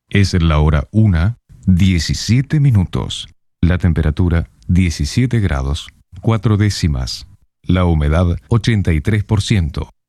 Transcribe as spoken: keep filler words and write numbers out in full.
Es la hora una, diecisiete minutos. La temperatura diecisiete grados, cuatro décimas. La humedad ochenta y tres por ciento.